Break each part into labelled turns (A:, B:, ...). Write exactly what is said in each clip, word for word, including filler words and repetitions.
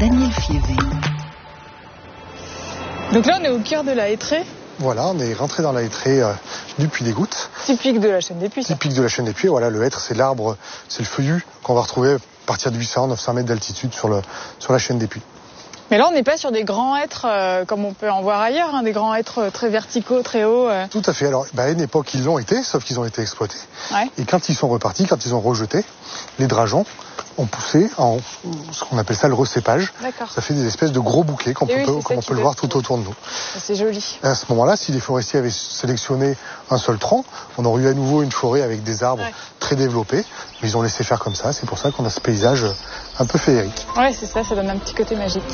A: Daniel Fiévé.
B: Donc là, on est au cœur de la hêtraie.
C: Voilà, on est rentré dans la hêtraie euh, du Puy des Gouttes.
B: Typique de la chaîne des Puys.
C: Typique de la chaîne des Puys. Voilà, le hêtre, c'est l'arbre, c'est le feuillu qu'on va retrouver à partir de huit cents à neuf cents mètres d'altitude sur, le, sur la chaîne des Puys.
B: Mais là, on n'est pas sur des grands hêtres euh, comme on peut en voir ailleurs, hein, des grands hêtres euh, très verticaux, très hauts. Euh.
C: Tout à fait. Alors, bah, à une époque, ils l'ont été, sauf qu'ils ont été exploités.
B: Ouais.
C: Et quand ils sont repartis, quand ils ont rejeté, les drageons ont poussé en ce qu'on appelle ça le recépage.
B: D'accord.
C: Ça fait des espèces de gros bouquets, comme
B: oui,
C: on peut, comme on peut le voir tout autour de nous.
B: C'est joli.
C: Et à ce moment-là, si les forestiers avaient sélectionné un seul tronc, on aurait eu à nouveau une forêt avec des arbres ouais. très développés. Mais ils ont laissé faire comme ça. C'est pour ça qu'on a ce paysage un peu féerique.
B: Ouais, c'est ça. Ça donne un petit côté magique.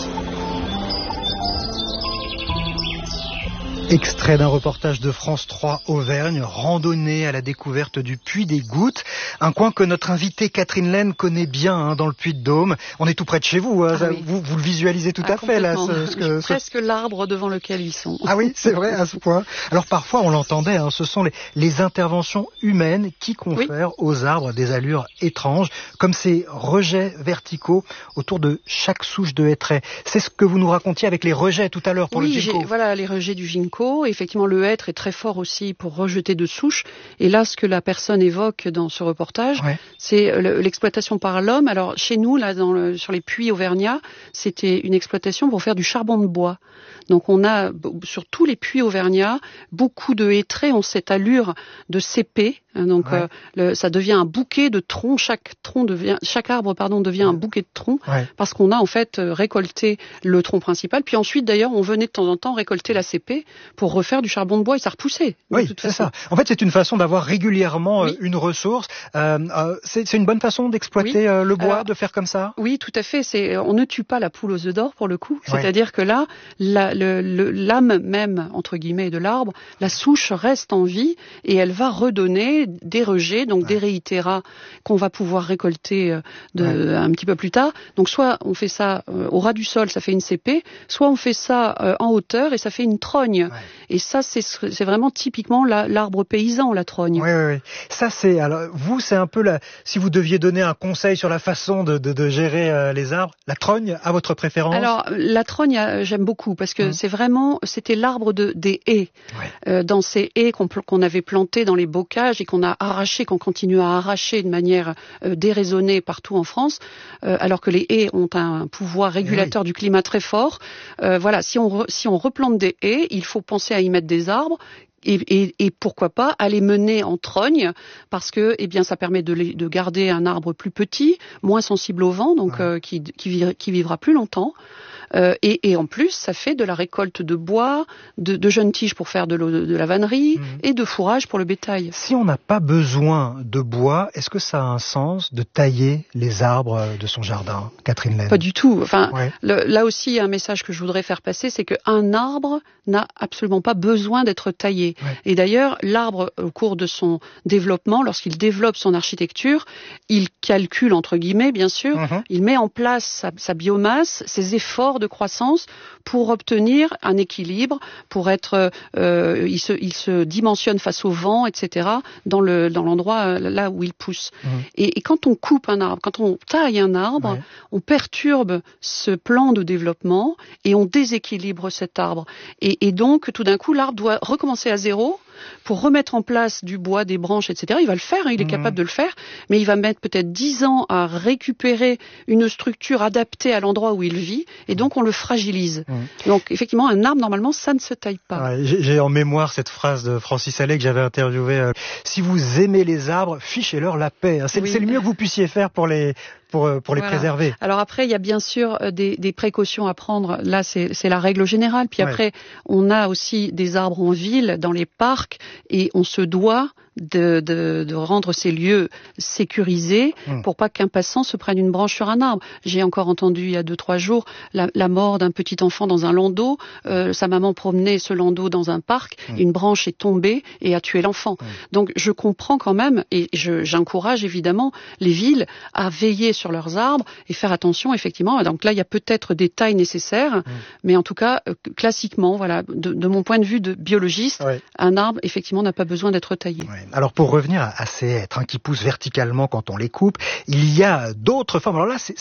D: Extrait d'un reportage de France trois Auvergne, randonnée à la découverte du Puy des Gouttes, un coin que notre invitée Catherine Laine connaît bien hein, dans le Puy-de-Dôme. On est tout près de chez vous, hein,
E: ah oui.
D: vous, vous le visualisez tout
E: ah,
D: à fait là. Ce, ce que,
E: presque ce... l'arbre devant lequel ils sont.
D: Ah oui, c'est vrai à ce point. Alors parfois on l'entendait, hein, ce sont les, les interventions humaines qui confèrent oui. aux arbres des allures étranges, comme ces rejets verticaux autour de chaque souche de hêtraie. C'est ce que vous nous racontiez avec les rejets tout à l'heure pour
E: oui,
D: le ginkgo.
E: Voilà, les rejets du ginkgo. Effectivement, le hêtre est très fort aussi pour rejeter de souches. Et là, ce que la personne évoque dans ce reportage, ouais. c'est l'exploitation par l'homme. Alors, chez nous, là, dans le, sur les puits auvergnats, c'était une exploitation pour faire du charbon de bois. Donc, on a, sur tous les puits auvergnats, beaucoup de hêtraies ont cette allure de cépé. Donc, ouais. euh, le, ça devient un bouquet de troncs. Chaque tronc devient, chaque arbre, pardon, devient ouais. un bouquet de troncs. Ouais. Parce qu'on a, en fait, récolté le tronc principal. Puis ensuite, d'ailleurs, on venait de temps en temps récolter la cépé pour refaire du charbon de bois et ça repoussait.
D: Oui, c'est ça. En fait, c'est une façon d'avoir régulièrement oui. une ressource. Euh, euh, c'est, c'est une bonne façon d'exploiter oui. euh, le bois, Alors, de faire comme ça.
E: Oui, tout à fait. C'est, on ne tue pas la poule aux œufs d'or pour le coup. Ouais. C'est-à-dire que là, la, le, le, l'âme même entre guillemets de l'arbre, la souche reste en vie et elle va redonner des rejets, donc ouais. des réitéras qu'on va pouvoir récolter de, ouais. un petit peu plus tard. Donc soit on fait ça euh, au ras du sol, ça fait une cépée, soit on fait ça euh, en hauteur et ça fait une trogne. Ouais. Et ça, c'est, c'est vraiment typiquement la, l'arbre paysan, la trogne.
D: Oui, oui, oui. Ça, c'est alors vous, c'est un peu la. Si vous deviez donner un conseil sur la façon de, de, de gérer euh, les arbres, la trogne a votre préférence?
E: Alors la trogne, j'aime beaucoup parce que mmh. c'est vraiment, c'était l'arbre de des haies. Ouais. Euh, dans ces haies qu'on, qu'on avait plantées dans les bocages et qu'on a arrachées, qu'on continue à arracher de manière euh, déraisonnée partout en France, euh, alors que les haies ont un pouvoir régulateur oui. du climat très fort. Euh, voilà, si on re, si on replante des haies, il faut penser à y mettre des arbres. Et, et, et pourquoi pas à les mener en trogne parce que eh bien ça permet de, les, de garder un arbre plus petit, moins sensible au vent, donc ouais. euh, qui, qui, qui vivra plus longtemps. Euh, et, et en plus, ça fait de la récolte de bois, de, de jeunes tiges pour faire de, l'eau, de, de la vannerie mmh. et de fourrage pour le bétail.
D: Si on n'a pas besoin de bois, est-ce que ça a un sens de tailler les arbres de son jardin, Catherine Laine?
E: Pas du tout. Enfin, ouais. le, là aussi, un message que je voudrais faire passer, c'est qu'un arbre n'a absolument pas besoin d'être taillé. Ouais. Et d'ailleurs, l'arbre, au cours de son développement, lorsqu'il développe son architecture, il calcule, entre guillemets, bien sûr, mmh. il met en place sa, sa biomasse, ses efforts de croissance pour obtenir un équilibre, pour être, euh, il, se, il se dimensionne face au vent, et cetera, dans, le, dans l'endroit là où il pousse. Mmh. Et, et quand on coupe un arbre, quand on taille un arbre, ouais. on perturbe ce plan de développement et on déséquilibre cet arbre. Et, et donc, tout d'un coup, l'arbre doit recommencer à zéro pour remettre en place du bois, des branches, et cetera. Il va le faire, hein, il est mmh. capable de le faire, mais il va mettre peut-être dix ans à récupérer une structure adaptée à l'endroit où il vit, et donc on le fragilise. Mmh. Donc effectivement, un arbre, normalement, ça ne se taille pas.
D: Ouais, j'ai, j'ai en mémoire cette phrase de Francis Allais que j'avais interviewé. Euh, si vous aimez les arbres, fichez-leur la paix. C'est, oui. c'est le mieux que vous puissiez faire pour les... pour, pour les voilà. préserver.
E: Alors après, il y a bien sûr des, des précautions à prendre. Là, c'est, c'est la règle générale. Puis après, ouais. on a aussi des arbres en ville, dans les parcs, et on se doit de, de, de rendre ces lieux sécurisés mmh. pour pas qu'un passant se prenne une branche sur un arbre. J'ai encore entendu il y a deux, trois jours la, la mort d'un petit enfant dans un landau. Euh, sa maman promenait ce landau dans un parc. Mmh. Une branche est tombée et a tué l'enfant. Mmh. Donc je comprends quand même, et je, j'encourage évidemment les villes à veiller sur leurs arbres et faire attention effectivement. Donc là, il y a peut-être des tailles nécessaires, mmh. mais en tout cas, euh, classiquement, voilà, de, de mon point de vue de biologiste, ouais. un arbre effectivement n'a pas besoin d'être taillé.
D: Ouais. Alors pour revenir à, à ces hêtres hein, qui poussent verticalement quand on les coupe, il y a d'autres formes. Alors là, c'est, c'est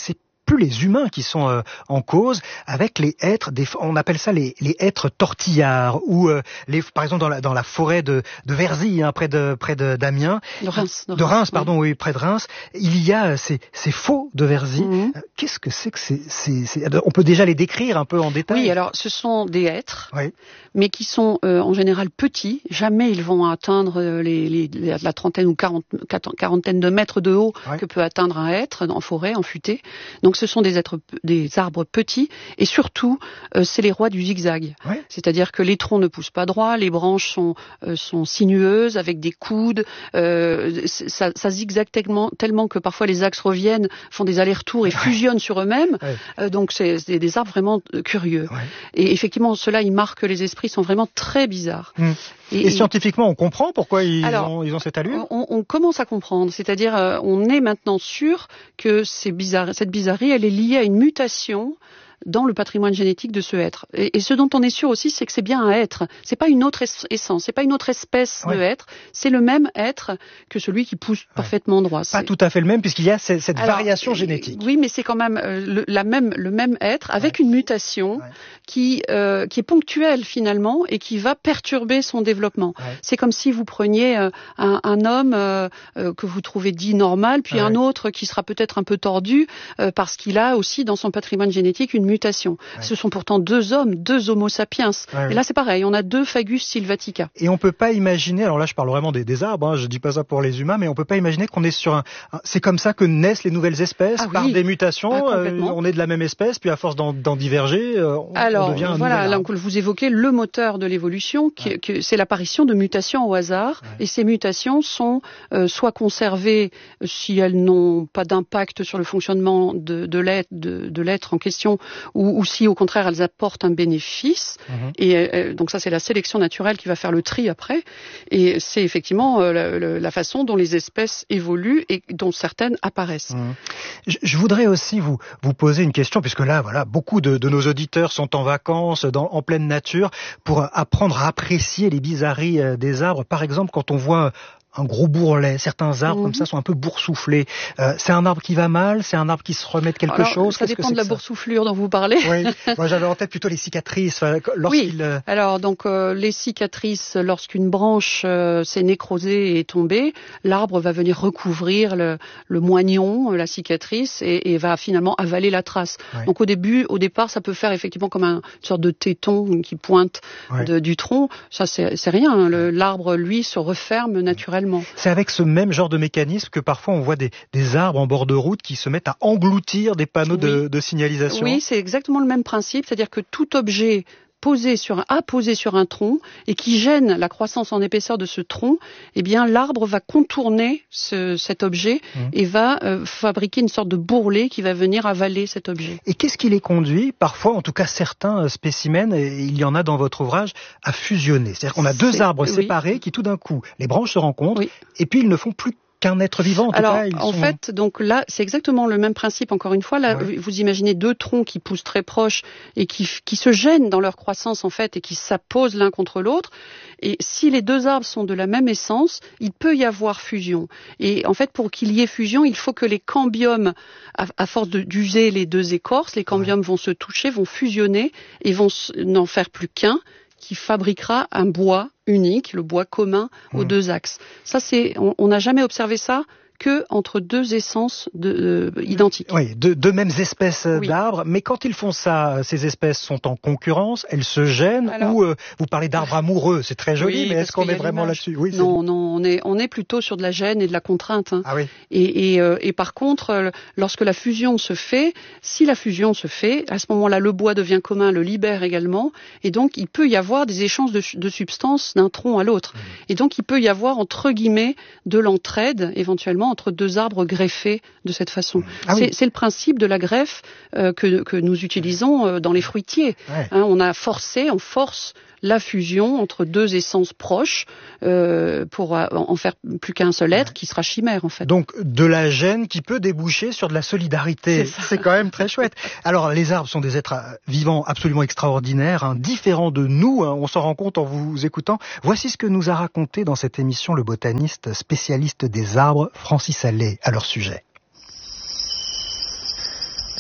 D: plus les humains qui sont euh, en cause, avec les hêtres, des, on appelle ça les, les hêtres tortillards, ou euh, les, par exemple dans la, dans la forêt de, de Verzy, hein, près de près de d'Amiens,
E: de Reims,
D: de, de Reims, Reims pardon, oui. oui, près de Reims, il y a ces, ces faux de Verzy. Mmh. Qu'est-ce que c'est que ces, ces, ces, on peut déjà les décrire un peu en détail?
E: Oui, alors ce sont des hêtres,
D: oui.
E: mais qui sont euh, en général petits. Jamais ils vont atteindre les, les, la trentaine ou quarante, quarantaine de mètres de haut oui. que peut atteindre un hêtre en forêt, en futaies. Donc ce sont des, êtres, des arbres petits, et surtout euh, c'est les rois du zigzag. Oui. C'est-à-dire que les troncs ne poussent pas droit, les branches sont, euh, sont sinueuses avec des coudes, euh, ça, ça zigzague tellement, tellement que parfois les axes reviennent, font des allers-retours et fusionnent sur eux-mêmes. Oui. Euh, donc c'est, c'est des arbres vraiment curieux. Oui. Et effectivement, cela, il marque que les esprits sont vraiment très bizarres.
D: Mmh. Et, et scientifiquement, on comprend pourquoi ils, alors, ont, ils ont cette allure?
E: on, on commence à comprendre, c'est-à-dire euh, on est maintenant sûr que ces bizarres, cette bizarrerie, elle est liée à une mutation dans le patrimoine génétique de ce hêtre. Et, et ce dont on est sûr aussi, c'est que c'est bien un hêtre. C'est pas une autre es- essence, c'est pas une autre espèce ouais. de hêtre. C'est le même hêtre que celui qui pousse ouais. parfaitement droit.
D: Pas
E: c'est...
D: tout à fait le même, puisqu'il y a cette, cette
E: Alors,
D: variation génétique.
E: Oui, mais c'est quand même euh, le, la même, le même hêtre avec ouais. une mutation ouais. qui, euh, qui est ponctuelle finalement et qui va perturber son développement. Ouais. C'est comme si vous preniez euh, un, un homme euh, euh, que vous trouvez dit normal, puis ouais. un autre qui sera peut-être un peu tordu euh, parce qu'il a aussi dans son patrimoine génétique une mutation. Ouais. Ce sont pourtant deux hommes, deux homo sapiens. Ouais, et là, c'est pareil, on a deux Fagus sylvatica.
D: Et on peut pas imaginer, alors là, je parle vraiment des, des arbres, hein, je dis pas ça pour les humains, mais on peut pas imaginer qu'on est sur un... un c'est comme ça que naissent les nouvelles espèces, ah, par oui. des mutations, ah, euh, on est de la même espèce, puis à force d'en, d'en diverger, euh, on,
E: alors,
D: on devient un
E: voilà,
D: nouvel
E: donc vous évoquez le moteur de l'évolution, qui, ouais. que c'est l'apparition de mutations au hasard, ouais. et ces mutations sont euh, soit conservées euh, si elles n'ont pas d'impact sur le fonctionnement de, de, l'être, de, de l'être en question, Ou, ou si au contraire elles apportent un bénéfice. Mmh. Et euh, donc ça c'est la sélection naturelle qui va faire le tri après. Et c'est effectivement euh, la, la façon dont les espèces évoluent et dont certaines apparaissent.
D: Mmh. Je, je voudrais aussi vous vous poser une question, puisque là voilà beaucoup de, de nos auditeurs sont en vacances dans, en pleine nature, pour apprendre à apprécier les bizarreries euh, des arbres. Par exemple, quand on voit un gros bourrelet, certains arbres mmh. comme ça sont un peu boursouflés. Euh, c'est un arbre qui va mal, c'est un arbre qui se remet de quelque
E: Alors,
D: chose.
E: Ça
D: Qu'est-ce
E: dépend
D: que
E: de la boursouflure dont vous parlez.
D: Oui, moi j'avais en tête plutôt les cicatrices.
E: Oui. Euh... Alors donc euh, les cicatrices, lorsqu'une branche euh, s'est nécrosée et est tombée, l'arbre va venir recouvrir le, le moignon, la cicatrice, et, et va finalement avaler la trace. Ouais. Donc au début, au départ, ça peut faire effectivement comme un, une sorte de téton qui pointe ouais. de, du tronc. Ça c'est, c'est rien. Le, l'arbre lui se referme naturellement.
D: C'est avec ce même genre de mécanisme que parfois on voit des, des arbres en bord de route qui se mettent à engloutir des panneaux oui. de, de signalisation.
E: Oui, c'est exactement le même principe, c'est-à-dire que tout objet posé sur un, à poser sur un tronc et qui gêne la croissance en épaisseur de ce tronc, eh bien l'arbre va contourner ce, cet objet mmh. et va euh, fabriquer une sorte de bourrelet qui va venir avaler cet objet.
D: Et qu'est-ce qui les conduit, parfois, en tout cas certains spécimens, et il y en a dans votre ouvrage, à fusionner? C'est-à-dire qu'on a deux C'est, arbres oui. séparés qui tout d'un coup, les branches se rencontrent oui. et puis ils ne font plus qu'un être vivant. En
E: Alors,
D: tout cas, ils
E: en
D: sont...
E: fait, donc là, c'est exactement le même principe. Encore une fois, là, ouais. vous imaginez deux troncs qui poussent très proches et qui, qui se gênent dans leur croissance en fait et qui s'apposent l'un contre l'autre. Et si les deux arbres sont de la même essence, il peut y avoir fusion. Et en fait, pour qu'il y ait fusion, il faut que les cambiomes, à, à force de, d'user les deux écorces, les cambiomes ouais. vont se toucher, vont fusionner et vont n'en faire plus qu'un, qui fabriquera un bois unique, le bois commun aux mmh. deux axes. Ça, c'est, on n'a jamais observé ça que entre deux essences de, euh, identiques.
D: Oui, deux, deux mêmes espèces oui. d'arbres, mais quand ils font ça, ces espèces sont en concurrence, elles se gênent, Alors, ou euh, vous parlez d'arbres amoureux, c'est très joli, oui, mais est-ce qu'on est vraiment là-dessus? Oui,
E: Non, non, on est, on est plutôt sur de la gêne et de la contrainte. Hein.
D: Ah oui.
E: Et, et, euh, et par contre, euh, lorsque la fusion se fait, si la fusion se fait, à ce moment-là, le bois devient commun, le libère également, et donc il peut y avoir des échanges de, de substances d'un tronc à l'autre. Mmh. Et donc il peut y avoir, entre guillemets, de l'entraide, éventuellement, entre deux arbres greffés de cette façon. Ah c'est, oui. c'est le principe de la greffe euh, que, que nous utilisons euh, dans les fruitiers. Ouais. Hein, on a forcé, on force la fusion entre deux essences proches euh, pour en faire plus qu'un seul être, ouais. qui sera chimère en fait.
D: Donc de la gêne qui peut déboucher sur de la solidarité. C'est, c'est quand même très chouette. Alors les arbres sont des êtres vivants absolument extraordinaires, hein, différents de nous, hein, on s'en rend compte en vous écoutant. Voici ce que nous a raconté dans cette émission le botaniste spécialiste des arbres Francis Allais à leur sujet.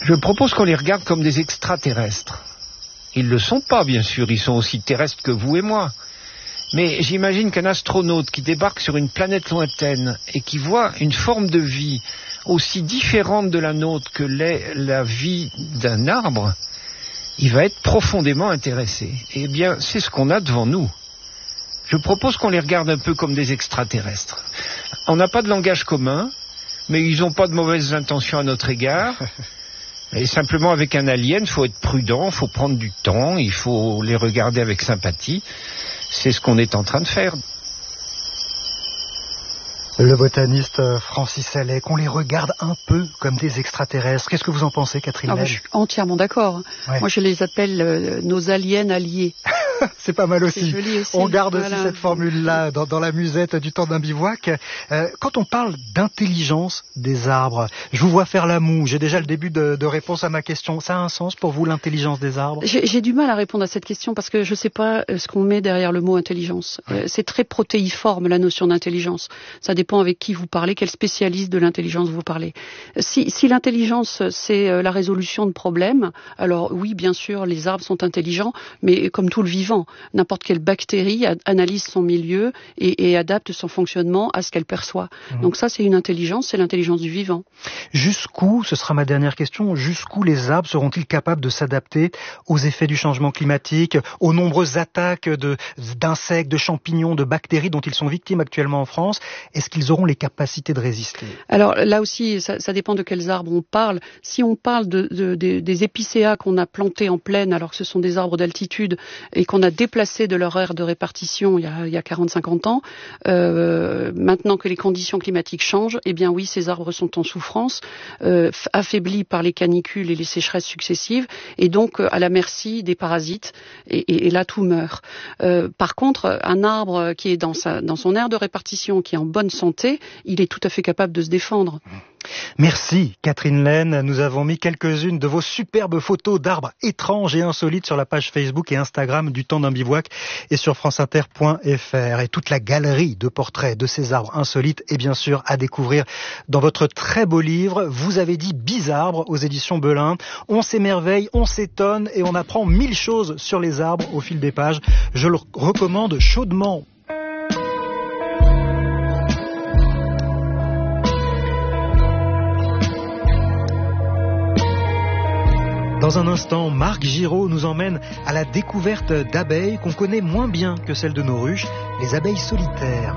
A: Je propose qu'on les regarde comme des extraterrestres. Ils ne le sont pas, bien sûr, ils sont aussi terrestres que vous et moi. Mais j'imagine qu'un astronaute qui débarque sur une planète lointaine et qui voit une forme de vie aussi différente de la nôtre que l'est la vie d'un arbre, il va être profondément intéressé. Eh bien, c'est ce qu'on a devant nous. Je propose qu'on les regarde un peu comme des extraterrestres. On n'a pas de langage commun, mais ils n'ont pas de mauvaises intentions à notre égard. Et simplement, avec un alien, il faut être prudent, il faut prendre du temps, il faut les regarder avec sympathie. C'est ce qu'on est en train de faire.
D: Le botaniste Francis Allais, qu'on les regarde un peu comme des extraterrestres. Qu'est-ce que vous en pensez, Catherine?
E: Ah, je suis entièrement d'accord. Ouais. Moi, je les appelle euh, nos aliens alliés.
D: C'est pas mal aussi.
E: aussi.
D: On garde
E: voilà.
D: aussi cette formule-là dans, dans la musette du temps d'un bivouac. Euh, quand on parle d'intelligence des arbres, je vous vois faire la moue. J'ai déjà le début de, de réponse à ma question. Ça a un sens pour vous, l'intelligence des arbres?
E: J'ai, j'ai du mal à répondre à cette question parce que je ne sais pas ce qu'on met derrière le mot intelligence. Ouais. C'est très protéiforme, la notion d'intelligence. Ça dépend avec qui vous parlez, quel spécialiste de l'intelligence vous parlez. Si, si l'intelligence, c'est la résolution de problèmes, alors oui, bien sûr, les arbres sont intelligents, mais comme tout le vivant, n'importe quelle bactérie analyse son milieu et, et adapte son fonctionnement à ce qu'elle perçoit. Mmh. Donc ça, c'est une intelligence, c'est l'intelligence du vivant.
D: Jusqu'où, ce sera ma dernière question, jusqu'où les arbres seront-ils capables de s'adapter aux effets du changement climatique, aux nombreuses attaques de, d'insectes, de champignons, de bactéries dont ils sont victimes actuellement en France? Est-ce qu'ils auront les capacités de résister?
E: Alors là aussi, ça, ça dépend de quels arbres on parle. Si on parle de, de, de, des épicéas qu'on a plantés en plaine alors que ce sont des arbres d'altitude et qu'on a déplacés de leur aire de répartition il y a, il y a quarante à cinquante ans, euh, maintenant que les conditions climatiques changent, eh bien oui, ces arbres sont en souffrance, euh, affaiblis par les canicules et les sécheresses successives, et donc euh, à la merci des parasites, et, et, et là tout meurt. Euh, par contre, un arbre qui est dans, sa, dans son aire de répartition, qui est en bonne santé, il est tout à fait capable de se défendre.
D: Merci Catherine Laine, nous avons mis quelques-unes de vos superbes photos d'arbres étranges et insolites sur la page Facebook et Instagram du Temps d'un bivouac et sur franceinter point f r, et toute la galerie de portraits de ces arbres insolites est bien sûr à découvrir dans votre très beau livre Vous avez dit Bizarbres aux éditions Belin. On s'émerveille, on s'étonne et on apprend mille choses sur les arbres au fil des pages. Je le recommande chaudement. Dans un instant, Marc Giraud nous emmène à la découverte d'abeilles qu'on connaît moins bien que celles de nos ruches, les abeilles solitaires.